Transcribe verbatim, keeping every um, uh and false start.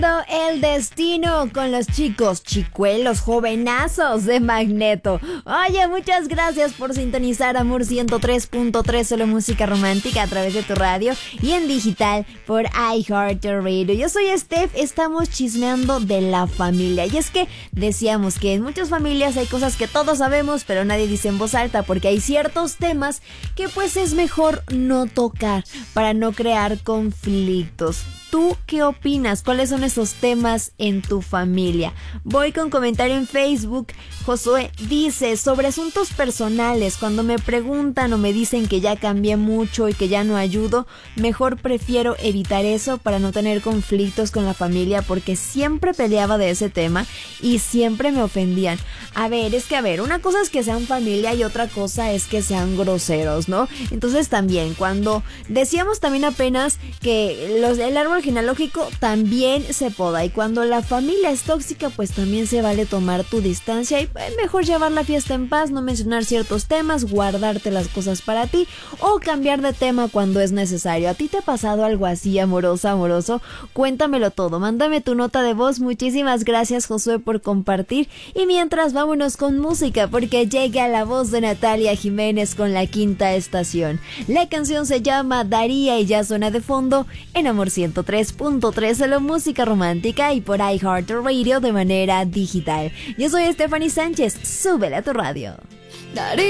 El destino con los chicos chicuelos jovenazos de Magneto. Oye, muchas gracias por sintonizar Amor ciento tres punto tres, solo música romántica a través de tu radio y en digital por iHeartRadio. Yo soy Steph, estamos chismeando de la familia. Y es que decíamos que en muchas familias hay cosas que todos sabemos, pero nadie dice en voz alta, porque hay ciertos temas que pues es mejor no tocar para no crear conflictos. ¿Tú qué opinas? ¿Cuáles son esos temas en tu familia? Voy con comentario en Facebook. Josué dice, sobre asuntos personales, cuando me preguntan o me dicen que ya cambié mucho y que ya no ayudo, mejor prefiero evitar eso para no tener conflictos con la familia, porque siempre peleaba de ese tema y siempre me ofendían. A ver, es que a ver, una cosa es que sean familia y otra cosa es que sean groseros, ¿no? Entonces también, cuando decíamos también apenas que los, el árbol genealógico también se poda, y cuando la familia es tóxica, pues también se vale tomar tu distancia y mejor llevar la fiesta en paz, no mencionar ciertos temas, guardarte las cosas para ti o cambiar de tema cuando es necesario. ¿A ti te ha pasado algo así, amorosa, amoroso? Cuéntamelo todo, mándame tu nota de voz. Muchísimas gracias, Josué, por compartir. Y mientras, vámonos con música, porque llega la voz de Natalia Jiménez con La Quinta Estación. La canción se llama Daría y ya suena de fondo en Amor ciento tres punto tres, solo música romántica y por iHeartRadio de manera digital. Yo soy Stephanie Sánchez, súbele a tu radio. Daría